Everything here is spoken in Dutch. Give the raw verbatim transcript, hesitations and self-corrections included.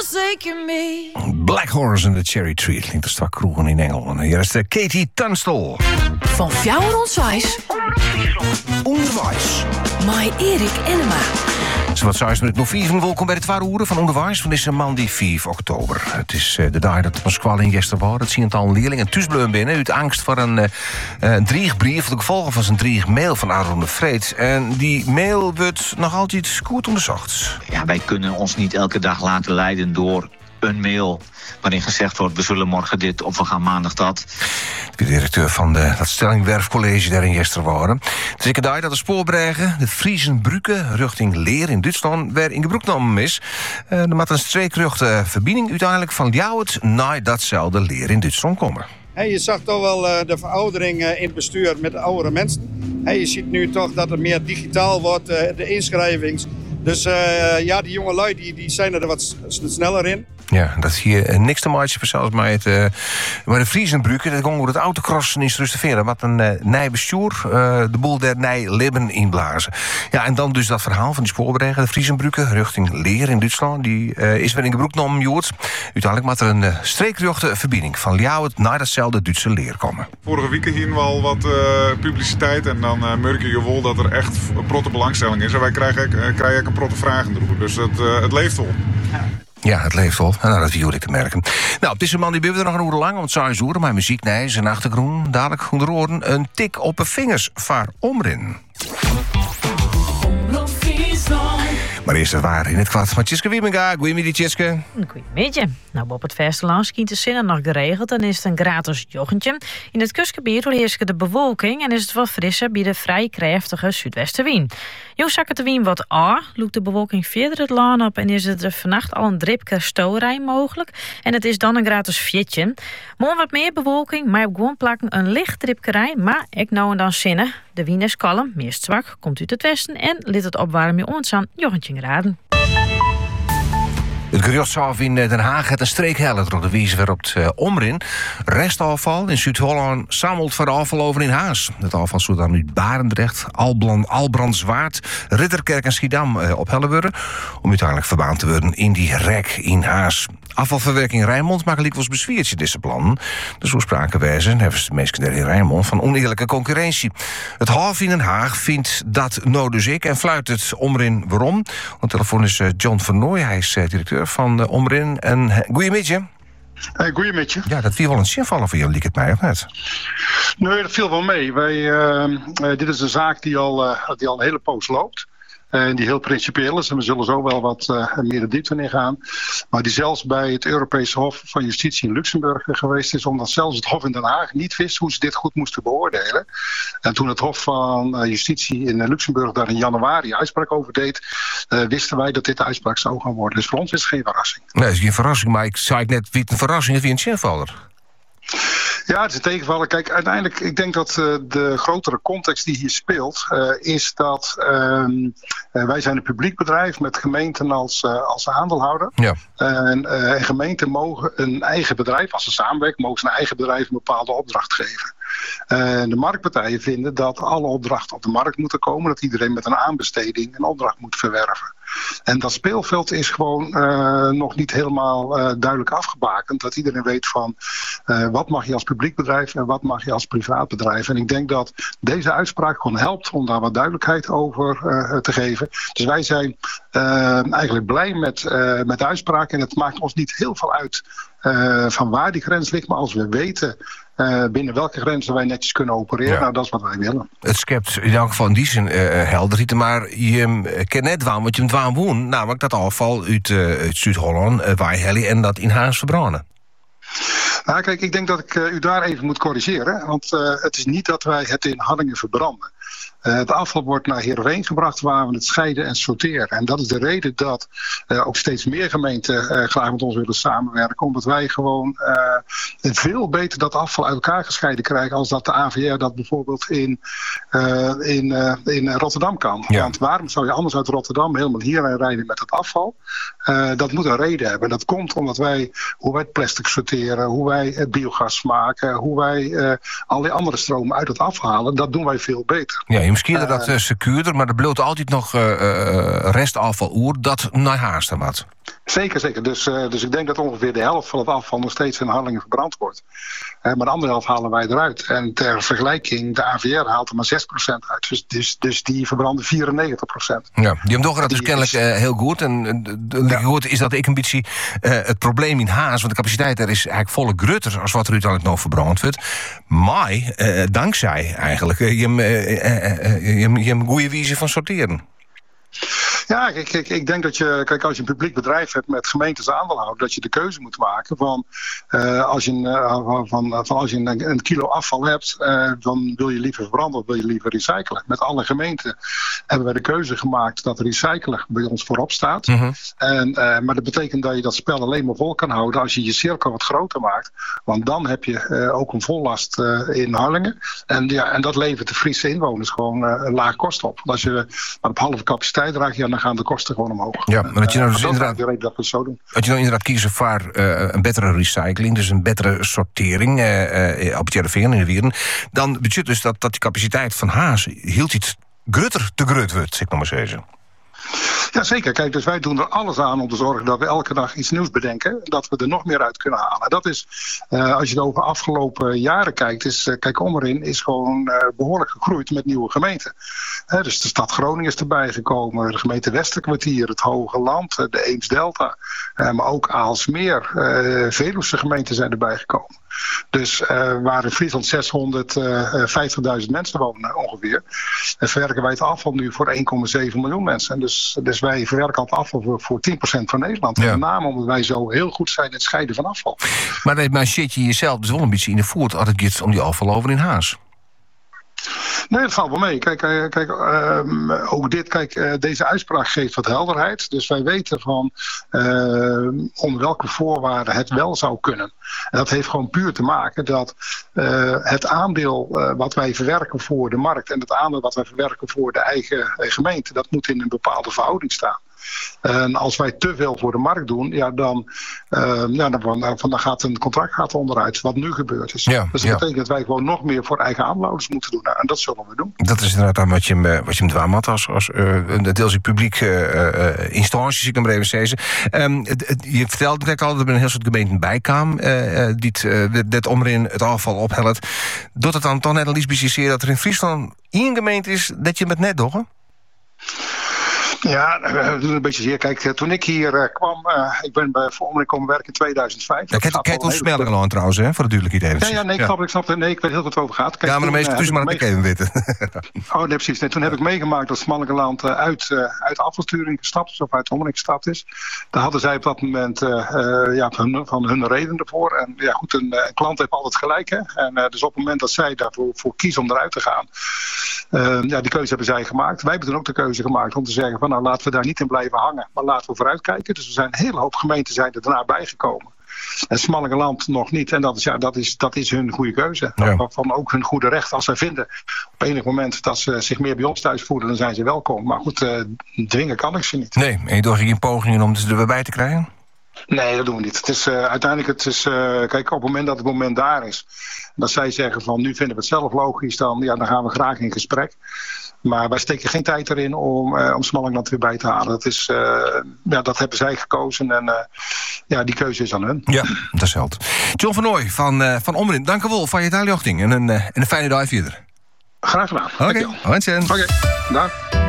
forsaken me. Black Horse and the Cherry Tree. Klinkt als strak kroegen in Engeland. Hier is de Katie Tunstall. Van Fjouwer Ontwijs. Onderwijs. My Erik Enema. Zo wat zes minuten nog vier. Welkom bij het Ware Oeren van Onderwijs van deze maandag vier oktober. Het is uh, de dag dat Pasquale in Gester Het zien het al een leerling en thuisbleun binnen uit angst voor een, uh, een driegbrief, de gevolgen van zijn driegmail van Aaron de Vreed. En die mail wordt nog altijd goed onderzocht. Ja, wij kunnen ons niet elke dag laten leiden door een mail waarin gezegd wordt, we zullen morgen dit of we gaan maandag dat. De directeur van de, dat Stellingwerfcollege daar in Gesterwoude. Het is een dag dat de spoorbregen, de Friesenbrücke, richting Leer in Duitsland, weer in gebruik genomen is. Uh, er moet een streekruchte verbinding uiteindelijk van Ljouwert naar datzelfde Leer in Duitsland komen. Hey, je zag toch wel uh, de veroudering uh, in het bestuur met de oudere mensen. Hey, je ziet nu toch dat het meer digitaal wordt, uh, de inschrijvings. Dus uh, ja, die jonge lui die, die zijn er wat sneller in. Ja, dat hier uh, niks te maken zelfs met, het, uh, met de Friesenbrücke. Dat ging over het autocrossen is reserveren. Wat een uh, nij bestuur, uh, de boel der nij libben inblazen. Ja, en dan dus dat verhaal van die spoorbregen, de Friesenbrücke, richting Leer in Duitsland. Die uh, is weer in gebruik genomen, Joert. Uiteindelijk moet er een uh, streekrechte verbinding van Ljouwert naar datzelfde Duitse Leer komen. Vorige week hier wel wat uh, publiciteit en dan uh, merk je wel dat er echt protte belangstelling is. En wij krijgen, uh, krijgen een protte vragen erover. Dus het, uh, het leeft wel. Ja. Ja, het leeft vol. Nou, dat viel ik te merken. Nou, op deze man die hebben we er nog een uur lang, want het is uur, maar muziek, nee, zijn achtergrond, dadelijk groen de oren, een tik op de vingers, vaar omrin. Maar eerst het waar in het kwad. Maar Tjitske Wiemenga, goeiemiddag Tjitske. Goeiemiddag. Nou, op het vasteland schijnt de zinnen nog geregeld. Dan is het een gratis joggentje. In het kustgebied heerst de bewolking en is het wat frisser bij de vrij krachtige zuidwestenwind. Jo zakken de wind wat aan, loopt de bewolking verder het land op en is het er vannacht al een dripke stoorrij mogelijk. En het is dan een gratis fjetje. Morgen wat meer bewolking, maar op gewoon plakken een licht dripkerij, maar ik nou en dan zinnen. De wind is kalm, meest zwak, komt uit het westen en liet het opwarmen ons aan joggentje graden. Het gerechtshof in Den Haag heeft een streek heller door de wijze waarop het uh, omrin. Restafval in Zuid-Holland samelt voor de afval over in Haas. Het afval zou dan uit Barendrecht, Albland, Albrandswaard, Ridderkerk en Schiedam uh, ophellen worden. Om uiteindelijk verbaan te worden in die rek in Haas. Afvalverwerking Rijnmond maakt likwijls bezwiertje deze plannen. Dus hoe spraken wijzen, hebben de mensen in Rijnmond, van oneerlijke concurrentie. Het Hof in Den Haag vindt dat nou dus ik en fluit het omrin waarom. Op de telefoon is uh, John Vernooy, hij is uh, directeur van uh, Omrin. En goeiemiddag. Hey, goeiemiddag. Ja, dat viel wel een zinvallen voor jullie, liek het mij, of net? Nee, dat viel wel mee. Wij, uh, uh, dit is een zaak die al, uh, die al een hele poos loopt. En die heel principieel is. En we zullen zo wel wat uh, meer de diepte in gaan. Maar die zelfs bij het Europese Hof van Justitie in Luxemburg geweest is. Omdat zelfs het Hof in Den Haag niet wist hoe ze dit goed moesten beoordelen. En toen het Hof van uh, Justitie in Luxemburg daar in januari uitspraak over deed. Uh, wisten wij dat dit de uitspraak zou gaan worden. Dus voor ons is het geen verrassing. Nee, het is geen verrassing. Maar ik zei net, wie het een verrassing is, wie een zinvaller. Ja, het is een tegenvaller. Kijk, uiteindelijk, ik denk dat uh, de grotere context die hier speelt, uh, is dat uh, uh, wij zijn een publiek bedrijf met gemeenten als, uh, als aandeelhouder. Ja. En, uh, en gemeenten mogen een eigen bedrijf, als ze samenwerken, mogen ze een eigen bedrijf een bepaalde opdracht geven. Uh, de marktpartijen vinden dat alle opdrachten op de markt moeten komen, dat iedereen met een aanbesteding een opdracht moet verwerven. En dat speelveld is gewoon uh, nog niet helemaal uh, duidelijk afgebakend. Dat iedereen weet van uh, wat mag je als publiek bedrijf en wat mag je als privaat bedrijf. En ik denk dat deze uitspraak gewoon helpt om daar wat duidelijkheid over uh, te geven. Dus wij zijn uh, eigenlijk blij met, uh, met de uitspraak. En het maakt ons niet heel veel uit uh, van waar die grens ligt. Maar als we weten Uh, binnen welke grenzen wij netjes kunnen opereren. Ja. Nou, dat is wat wij willen. Het schept in elk geval in die zin uh, helderheid. Maar je kent net waar, want je hem dwaan woont. Namelijk dat afval uit, uh, uit Zuid-Holland, uh, waar je en dat in Haas verbranden. Nou, kijk, ik denk dat ik uh, u daar even moet corrigeren. Want uh, het is niet dat wij het in Hallingen verbranden. Uh, het afval wordt naar Heerenveen gebracht waar we het scheiden en sorteren. En dat is de reden dat uh, ook steeds meer gemeenten uh, graag met ons willen samenwerken. Omdat wij gewoon uh, veel beter dat afval uit elkaar gescheiden krijgen als dat de A V R dat bijvoorbeeld in, uh, in, uh, in Rotterdam kan. Ja. Want waarom zou je anders uit Rotterdam helemaal hierheen rijden met het afval? Uh, dat moet een reden hebben. Dat komt omdat wij, hoe wij het plastic sorteren, hoe wij het biogas maken, hoe wij uh, allerlei andere stromen uit het afval halen, dat doen wij veel beter. Ja, misschien uh, dat uh, secuurder, maar er bloot altijd nog uh, uh, restafval oer dat naar Haast wat. Zeker, zeker. Dus, uh, dus ik denk dat ongeveer de helft van het afval nog steeds in Harlingen verbrand wordt. Uh, maar de andere helft halen wij eruit. En ter vergelijking, de A V R haalt er maar zes procent uit. Dus, dus, dus die verbranden vierennegentig procent. Ja, die hebben toch dat dus kennelijk uh, heel goed. En uh, ja. goed is dat ik een beetje uh, het probleem in Haas, want de capaciteit daar is eigenlijk volle grutter als wat er uiteindelijk nog verbrand wordt. Maar uh, dankzij eigenlijk uh, je hebt uh, uh, een goede wijze van sorteren. Ja, ik, ik, ik denk dat je, kijk, als je een publiek bedrijf hebt met gemeentes aandeelhouders, dat je de keuze moet maken van, uh, als je, een, uh, van, van als je een, een kilo afval hebt, uh, dan wil je liever verbranden of wil je liever recyclen. Met alle gemeenten hebben wij de keuze gemaakt dat recyclen bij ons voorop staat. Mm-hmm. En, uh, maar dat betekent dat je dat spel alleen maar vol kan houden als je je cirkel wat groter maakt. Want dan heb je uh, ook een vollast uh, in Harlingen. En, ja, en dat levert de Friese inwoners gewoon uh, een laag kost op. Als je maar op halve capaciteit raakt, ja, dan gaan de kosten gewoon omhoog. Ja, maar dat je nou dus uh, inderdaad, dat dat we het zo doen. Dat je nou inderdaad kiezen voor uh, een betere recycling, dus een betere sortering uh, uh, op het Jereveen in de Wieren, dan betekent dus dat, dat die capaciteit van Haas hield iets grutter te grut wordt, zeg ik nog maar zeggen. Ja, zeker. Kijk, dus wij doen er alles aan om te zorgen dat we elke dag iets nieuws bedenken. Dat we er nog meer uit kunnen halen. Dat is, uh, als je het over afgelopen jaren kijkt, is, uh, kijk, Ommerin is gewoon uh, behoorlijk gegroeid met nieuwe gemeenten. Uh, dus de stad Groningen is erbij gekomen, de gemeente Westerkwartier, het Hoge Land, uh, de Eems-Delta. Uh, maar ook Aalsmeer, uh, Veluwse gemeenten zijn erbij gekomen. Dus uh, waar in Friesland zeshonderdvijftigduizend mensen wonen ongeveer, en verwerken wij het afval nu voor één komma zeven miljoen mensen. En dus, dus wij verwerken al het afval voor, voor tien procent van Nederland. Ja. Met name omdat wij zo heel goed zijn in het scheiden van afval. Maar, maar zit je jezelf dus wel een beetje in de voet als het gaat om die afval over in Haas? Nee, dat valt wel mee. Kijk, kijk uh, ook dit, kijk, uh, deze uitspraak geeft wat helderheid. Dus wij weten van uh, onder welke voorwaarden het wel zou kunnen. En dat heeft gewoon puur te maken dat uh, het aandeel uh, wat wij verwerken voor de markt en het aandeel wat wij verwerken voor de eigen uh, gemeente, dat moet in een bepaalde verhouding staan. En als wij te veel voor de markt doen, ja, dan, uh, ja, dan, dan gaat een contract gaat onderuit, wat nu gebeurd is. Ja, dus dat ja. betekent dat wij gewoon nog meer voor eigen aandeelhouders moeten doen. En dat zullen we doen. Dat is inderdaad wat je hem, wat je hem dwaan had als, als uh, deels in publiek uh, uh, instanties, ik kan maar even zeggen. Um, je vertelde direct al dat er een heel soort gemeenten bij kwam, uh, uh, die uh, dit Ommerin het afval ophelpt. Doet het dan toch net al iets bijzonder dat er in Friesland één gemeente is dat je met net doggen? Ja, we doen een beetje zeer. Kijk, toen ik hier uh, kwam, uh, ik ben bij voor Ommerin komen werken in tweeduizend vijf. Ja, kijk, kijk ons smelling al trouwens, hè, voor de duidelijkheid even. Ja, ja, nee, ik snap het, ik snap het. Nee, ik weet heel goed wat het over gaat. Kijk, ja, maar de meeste tussen maar dat ik even weten. Oh, nee, precies. Nee, toen heb ik meegemaakt dat Smallingenland uh, uit, uh, uit afvalsturing gestapt is, of uit Ommerin gestapt is. Daar hadden zij op dat moment uh, uh, ja, van, hun, van hun reden ervoor. En ja, goed, een, een klant heeft altijd gelijk, hè. En uh, dus op het moment dat zij daarvoor voor kiezen om eruit te gaan, uh, ja, die keuze hebben zij gemaakt. Wij hebben toen ook de keuze gemaakt om te zeggen van, nou, laten we daar niet in blijven hangen, maar laten we vooruitkijken. Dus er zijn een hele hoop gemeenten zijn er daarna bijgekomen. En Smallingenland nog niet. En dat is, ja, dat is, dat is hun goede keuze. Ja. Waarvan ook hun goede recht. Als zij vinden op enig moment dat ze zich meer bij ons thuis voelen, dan zijn ze welkom. Maar goed, uh, dwingen kan ik ze niet. Nee, en je doet geen pogingen om ze er weer bij te krijgen? Nee, dat doen we niet. Het is, uh, uiteindelijk, het is, uh, kijk, op het moment dat het moment daar is, dat zij zeggen van nu vinden we het zelf logisch, dan, ja, dan gaan we graag in gesprek. Maar wij steken geen tijd erin om, uh, om Smallingenland weer bij te halen. Dat, is, uh, ja, dat hebben zij gekozen en uh, ja, die keuze is aan hun. Ja, dat is held. John van Nooy van, uh, van Ommerin, dank u wel voor je duidelijking en een, uh, en een fijne dag verder. Graag gedaan. Oké, okay. Oké, okay. Dag.